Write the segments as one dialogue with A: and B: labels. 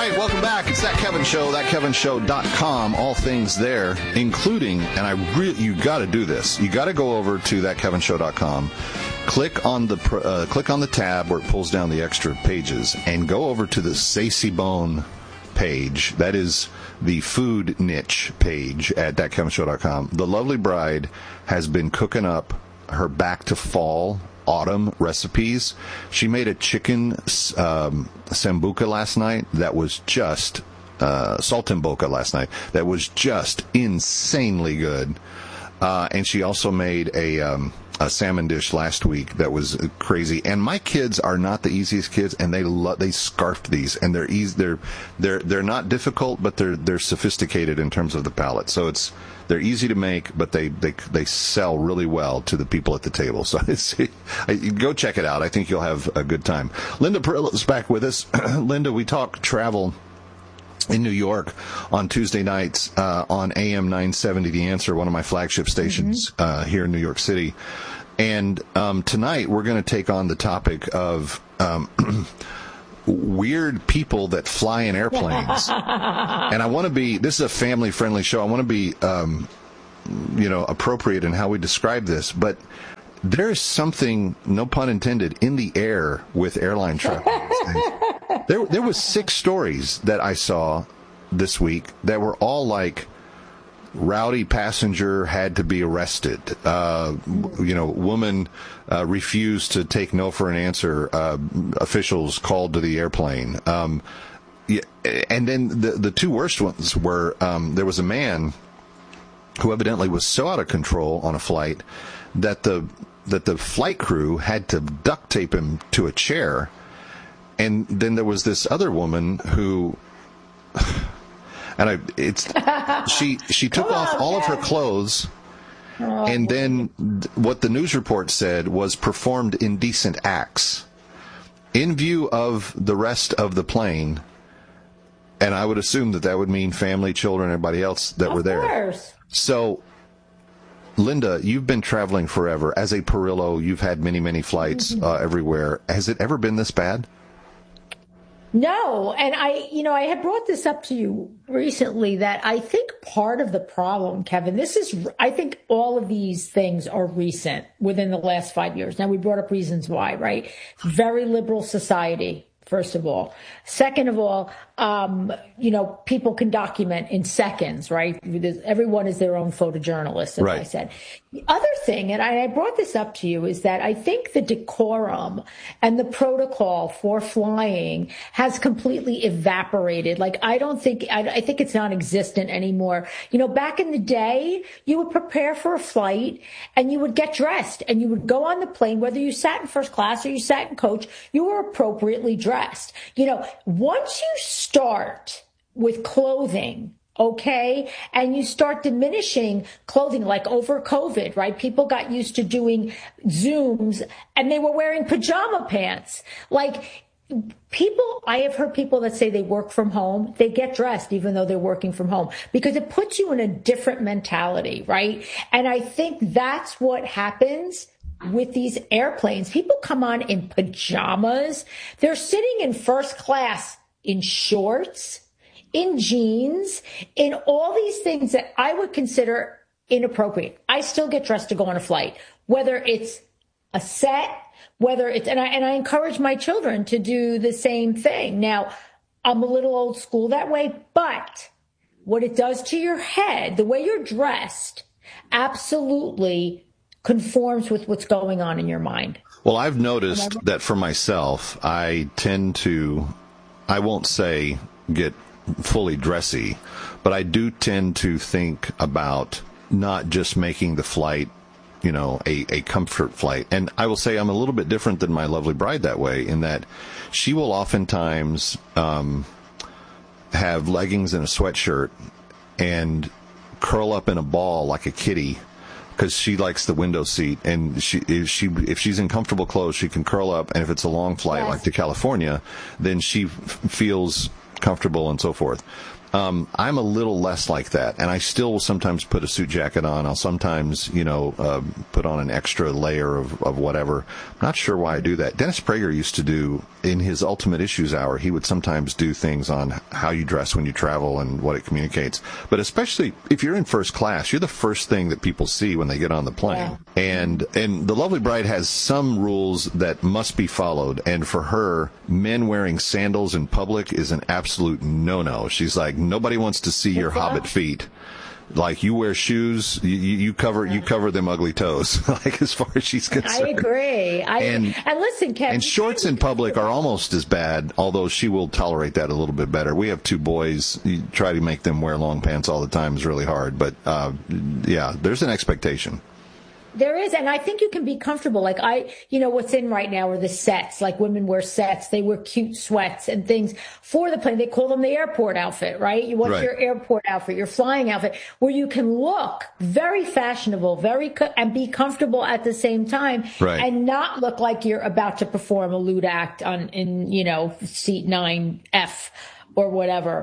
A: right, welcome back. It's That Kevin Show, thatkevinshow.com. All things there, including, and you got to do this. You got to go over to thatkevinshow.com, click on the tab where it pulls down the extra pages, and go over to the Sassy Bone page. That is the food niche page at thatkevinshow.com. The lovely bride has been cooking up her back to fall autumn recipes. She made a chicken sambuca last night that was just saltimbocca last night that was just insanely good, and she also made a salmon dish last week that was crazy. And my kids are not the easiest kids, and they scarfed these, and they're easy. They're not difficult, but they're sophisticated in terms of the palate. So they're easy to make, but they sell really well to the people at the table. So go check it out. I think you'll have a good time. Linda Perillo's back with us. Linda, we talk travel in New York on Tuesday nights on AM 970, The Answer, one of my flagship stations here in New York City. And tonight we're going to take on the topic of weird people that fly in airplanes. And I want to be, this is a family-friendly show. I want to be, appropriate in how we describe this. But there is something, no pun intended, in the air with airline travel. There was 6 stories that I saw this week that were all like, rowdy passenger had to be arrested. Woman refused to take no for an answer. Officials called to the airplane. And then the 2 worst ones were there was a man who evidently was so out of control on a flight that the flight crew had to duct tape him to a chair. And then there was this other woman who, she took off all of her clothes, and then what the news report said was performed indecent acts in view of the rest of the plane. And I would assume that would mean family, children, everybody else that were there. Of course. So, Linda, you've been traveling forever. As a Perillo, you've had many, many flights everywhere. Has it ever been this bad?
B: No. And I had brought this up to you recently that I think part of the problem, Kevin, I think all of these things are recent within the last 5 years. Now, we brought up reasons why, right? Very liberal society, first of all. Second of all, people can document in seconds, right? Everyone is their own photojournalist, as I said. The other thing, and I brought this up to you, is that I think the decorum and the protocol for flying has completely evaporated. Like, I think it's non-existent anymore. Back in the day, you would prepare for a flight and you would get dressed and you would go on the plane, whether you sat in first class or you sat in coach, you were appropriately dressed. Once you start with clothing, okay, and you start diminishing clothing, like over COVID, right? People got used to doing Zooms and they were wearing pajama pants. Like, I have heard people that say they work from home, they get dressed even though they're working from home because it puts you in a different mentality, right? And I think that's what happens with these airplanes. People come on in pajamas. They're sitting in first class in shorts, in jeans, in all these things that I would consider inappropriate. I still get dressed to go on a flight, whether it's a set, and I encourage my children to do the same thing. Now, I'm a little old school that way, but what it does to your head, the way you're dressed, absolutely conforms with what's going on in your mind.
A: Well, I've noticed that for myself, I tend to, I won't say get fully dressy, but I do tend to think about not just making the flight, a comfort flight. And I will say I'm a little bit different than my lovely bride that way, in that she will oftentimes have leggings and a sweatshirt and curl up in a ball like a kitty, because she likes the window seat, and if she's in comfortable clothes, she can curl up, and if it's a long flight like to California, then she feels comfortable and so forth. I'm a little less like that, and I still will sometimes put a suit jacket on. I'll sometimes, put on an extra layer of whatever. I'm not sure why I do that. Dennis Prager used to do, in his Ultimate Issues Hour, he would sometimes do things on how you dress when you travel and what it communicates. But especially if you're in first class, you're the first thing that people see when they get on the plane. Yeah. And the Lovely Bride has some rules that must be followed, and for her, men wearing sandals in public is an absolute no-no. She's like, nobody wants to see your hobbit feet. Like, you wear shoes, you cover them ugly toes. Like, as far as she's concerned.
B: I agree. And listen, Kevin.
A: And shorts in public are almost as bad, although she will tolerate that a little bit better. We have 2 boys. You try to make them wear long pants all the time is really hard. But there's an expectation.
B: There is, and I think you can be comfortable. Like what's in right now are the sets. Like, women wear sets. They wear cute sweats and things for the plane. They call them the airport outfit, right? You want your airport outfit, your flying outfit, where you can look very fashionable, and be comfortable at the same time, and not look like you're about to perform a lewd act in seat 9F. Or whatever.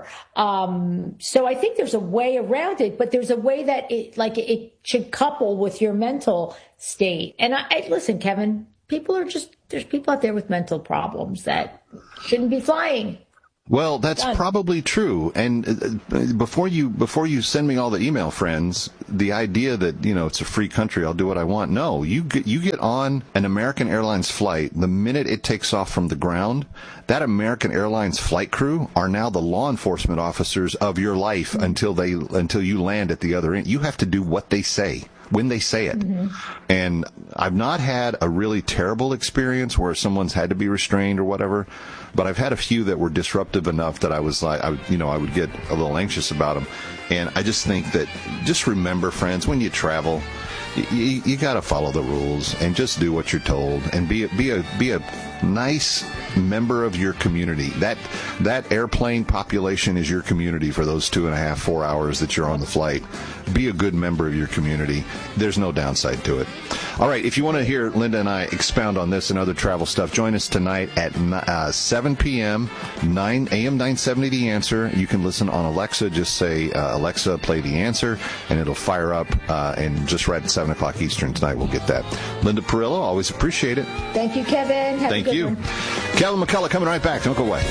B: So I think there's a way around it, but there's a way that it should couple with your mental state. And listen, Kevin, there's people out there with mental problems that shouldn't be flying.
A: Well, that's probably true. And before you send me all the email, friends, the idea that, it's a free country, I'll do what I want. No, you get on an American Airlines flight, the minute it takes off from the ground, that American Airlines flight crew are now the law enforcement officers of your life until you land at the other end. You have to do what they say when they say it. Mm-hmm. And I've not had a really terrible experience where someone's had to be restrained or whatever, but I've had a few that were disruptive enough that I was like, I would get a little anxious about them. And I just think that, just remember, friends, when you travel, you got to follow the rules and just do what you're told and be a nice member of your community. That airplane population is your community for those 2.5, 4 hours that you're on the flight. Be a good member of your community. There's no downside to it. All right, if you want to hear Linda and I expound on this and other travel stuff, join us tonight at 7 p.m., 9 a.m. 970 The Answer. You can listen on Alexa. Just say, Alexa, play The Answer, and it'll fire up, and just right at 7 o'clock Eastern tonight we'll get that. Linda Perillo, always appreciate it.
B: Thank you, Kevin.
A: Thank you. Kevin McCullough coming right back. Don't go away.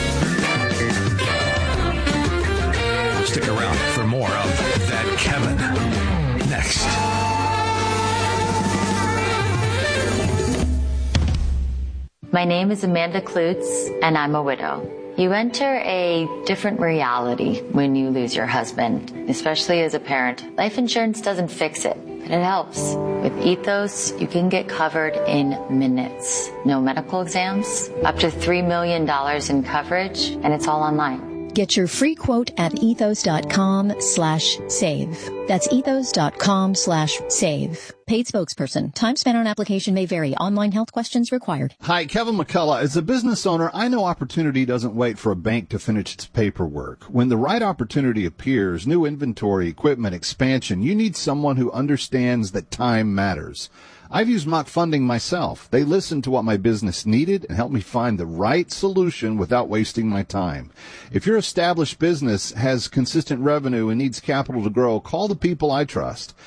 C: Stick around for more of That Kevin next.
D: My name is Amanda Klutz, and I'm a widow. You enter a different reality when you lose your husband, especially as a parent. Life insurance doesn't fix it, but it helps. With Ethos, you can get covered in minutes. No medical exams, up to $3 million in coverage, and it's all online.
E: Get your free quote at ethos.com/save. That's ethos.com/save. Paid spokesperson. Time spent on application may vary. Online health questions required.
F: Hi, Kevin McCullough. As a business owner, I know opportunity doesn't wait for a bank to finish its paperwork. When the right opportunity appears, new inventory, equipment, expansion, you need someone who understands that time matters. I've used Mock Funding myself. They listened to what my business needed and helped me find the right solution without wasting my time. If your established business has consistent revenue and needs capital to grow, call the people I trust.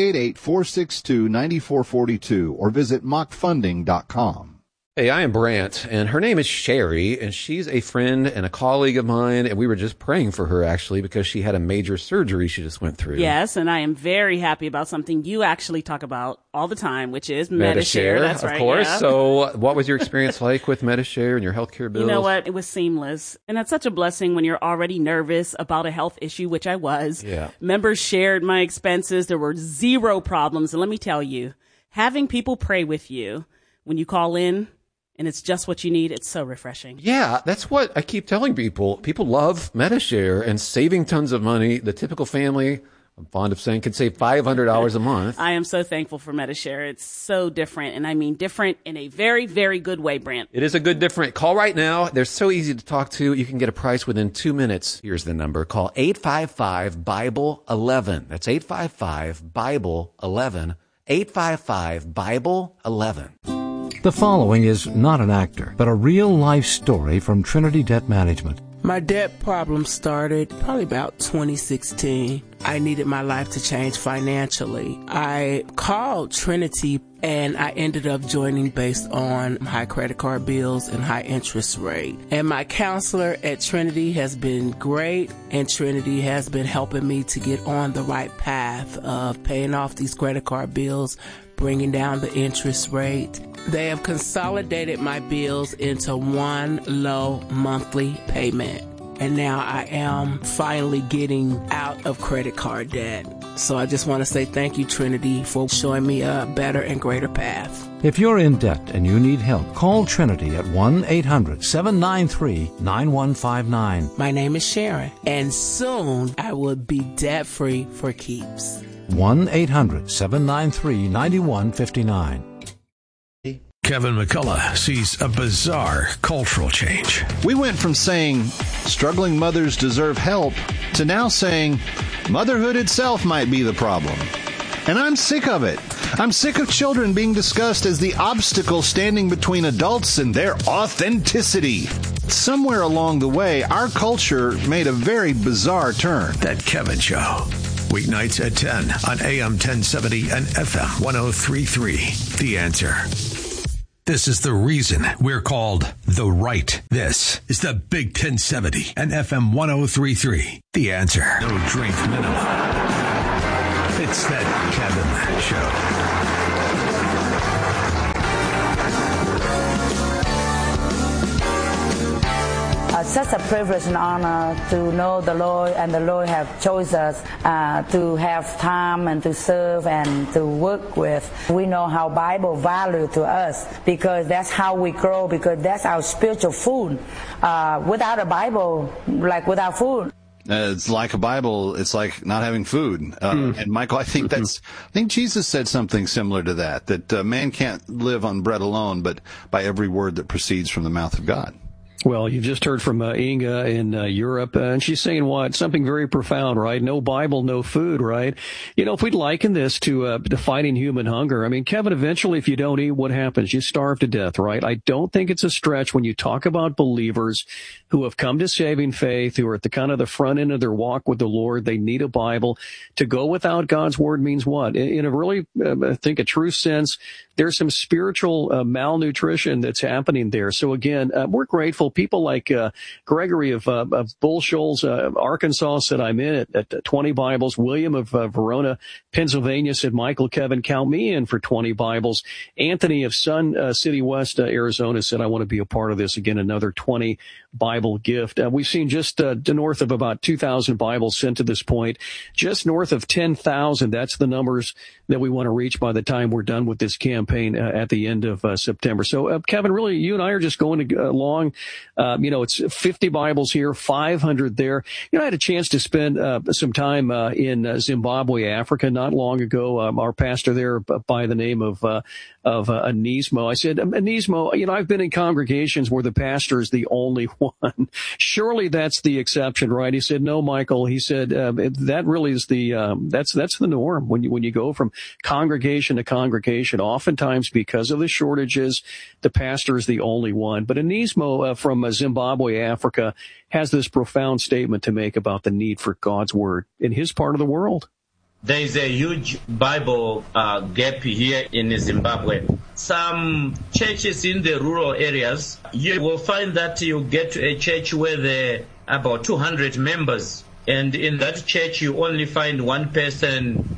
F: 888-462-9442 or visit mockfunding.com.
G: Hey, I am Brant, and her name is Sherry, and she's a friend and a colleague of mine, and we were just praying for her, actually, because she had a major surgery she just went through.
H: Yes, and I am very happy about something you actually talk about all the time, which is Medi-Share. That's right,
G: of course.
H: Yeah.
G: So what was your experience like with Medi-Share and your healthcare bills?
H: You know what? It was seamless, and that's such a blessing when you're already nervous about a health issue, which I was.
G: Yeah.
H: Members shared my expenses. There were zero problems, and let me tell you, having people pray with you when you call in, and it's just what you need, it's so refreshing.
G: Yeah, that's what I keep telling people. People love Medi-Share and saving tons of money. The typical family, I'm fond of saying, can save $500 a month.
H: I am so thankful for Medi-Share. It's so different, and I mean different in a very, very good way, Brant.
G: It is a good different. Call right now. They're so easy to talk to. You can get a price within 2 minutes. Here's the number. Call 855-BIBLE-11. That's 855-BIBLE-11. 855-BIBLE-11.
I: The following is not an actor, but a real-life story from Trinity Debt Management. My debt problem started probably about 2016. I needed my life to change financially. I called Trinity and I ended up joining based on high credit card bills and high interest rate. And my counselor at Trinity has been great, and Trinity has been helping me to get on the right path of paying off these credit card bills, bringing down the interest rate. They have consolidated my bills into one low monthly payment. And now I am finally getting out of credit card debt. So I just want to say thank you, Trinity, for showing me a better and greater path.
C: If you're in debt and you need help, call Trinity at 1-800-793-9159.
I: My name is Sharon, and soon I will be debt-free for keeps.
C: 1-800-793-9159. Kevin McCullough sees a bizarre cultural change.
A: We went from saying struggling mothers deserve help to now saying motherhood itself might be the problem. And I'm sick of it. I'm sick of children being discussed as the obstacle standing between adults and their authenticity. Somewhere along the way, our culture made a very bizarre turn.
C: That Kevin Show. Weeknights at 10 on AM 1070 and FM 1033. The Answer. This is the reason we're called The Right. This is the Big 1070 and FM 1033. The Answer. No drink minimum. It's that Kevin Show.
J: Such a privilege and honor to know the Lord, and the Lord have chosen us to have time and to serve and to work with. We know how Bible value to us because that's how we grow, because that's our spiritual food. Without a Bible, like without food.
A: It's like a Bible. It's like not having food. And Michael, I think Jesus said something similar to that man can't live on bread alone, but by every word that proceeds from the mouth of God.
K: Well, you've just heard from Inga in Europe, and she's saying what? Something very profound, right? No Bible, no food, right? You know, if we'd liken this to fighting human hunger, I mean, Kevin, eventually if you don't eat, what happens? You starve to death, right? I don't think it's a stretch when you talk about believers who have come to saving faith, who are at the kind of the front end of their walk with the Lord. They need a Bible. To go without God's word means what? In a really, I think, a true sense, there's some spiritual malnutrition that's happening there. So again, we're grateful. People like Gregory of Bull Shoals, Arkansas, said I'm in at 20 Bibles. William of Verona, Pennsylvania, said, Michael, Kevin, count me in for 20 Bibles. Anthony of Sun City West, Arizona, said I want to be a part of this. Again, another 20 Bible gift. We've seen just north of about 2,000 Bibles sent to this point, just north of 10,000. That's the numbers that we want to reach by the time we're done with this campaign at the end of September. So, Kevin, really, you and I are just going along. It's 50 Bibles here, 500 there. I had a chance to spend some time in Zimbabwe, Africa, not long ago. Our pastor there by the name of Anismo. I said, Anismo, I've been in congregations where the pastor is the only one. Surely that's the exception, right? He said, no, Michael. He said, that really is that's the norm when you go from congregation to congregation. Oftentimes because of the shortages, the pastor is the only one. But Anismo from Zimbabwe, Africa, has this profound statement to make about the need for God's word in his part of the world.
L: There is a huge Bible gap here in Zimbabwe. Some churches in the rural areas, you will find that you get to a church where there are about 200 members. And in that church, you only find one person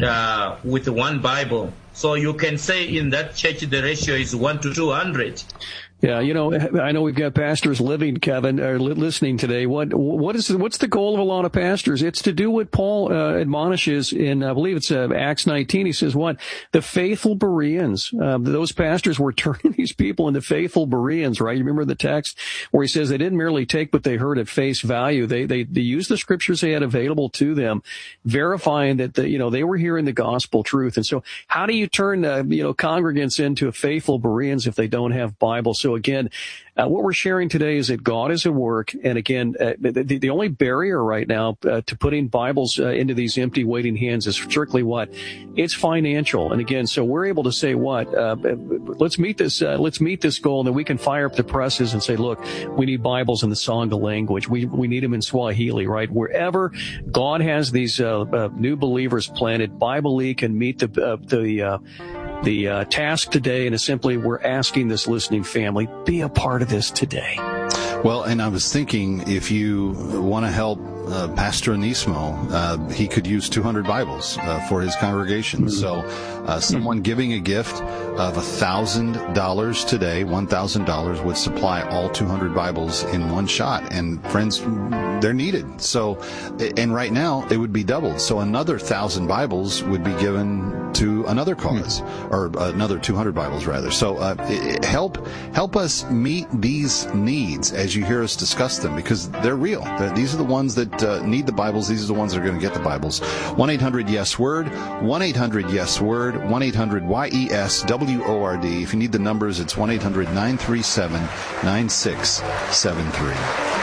L: with one Bible. So you can say in that church, the ratio is 1 to 200.
K: Yeah, I know we've got pastors living, Kevin, or listening today. What's the goal of a lot of pastors? It's to do what Paul admonishes in, I believe it's Acts 19. He says, what? The faithful Bereans. Those pastors were turning these people into faithful Bereans, right? You remember the text where he says they didn't merely take what they heard at face value. They used the scriptures they had available to them, verifying that they were hearing the gospel truth. And so how do you turn congregants into faithful Bereans if they don't have Bible? So So again, what we're sharing today is that God is at work. And again, the only barrier right now to putting Bibles into these empty waiting hands is strictly what? It's financial. And again, so we're able to say what? Let's meet this goal, and then we can fire up the presses and say, look, we need Bibles in the Sangha language. We need them in Swahili, right? Wherever God has these new believers planted, Bible-y can meet the task today, and it's simply we're asking this listening family, be a part of this today.
A: Well, and I was thinking, if you want to help Pastor Anismo, he could use 200 Bibles for his congregation. Mm-hmm. So someone giving a gift of $1,000 today, $1,000 would supply all 200 Bibles in one shot. And friends, they're needed. So, and right now it would be doubled. So another 1,000 Bibles would be given to another cause, or another 200 Bibles rather. So help us meet these needs as you hear us discuss them, because they're real. These are the ones that need the Bibles. These are the ones that are going to get the Bibles. 1-800-YES-WORD, 1-800-YES-WORD, 1-800-YES-WORD. If you need the numbers, it's 1-800-937-9673.